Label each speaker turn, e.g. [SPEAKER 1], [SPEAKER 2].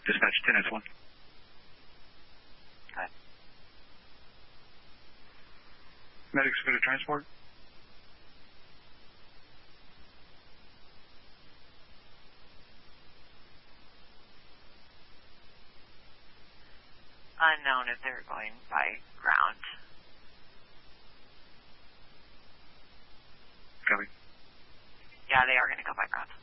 [SPEAKER 1] Dispatch 10S1.
[SPEAKER 2] Good.
[SPEAKER 1] Medics go to transport.
[SPEAKER 2] Unknown if they're going by ground.
[SPEAKER 1] Copy.
[SPEAKER 2] Yeah, they are going to go by ground.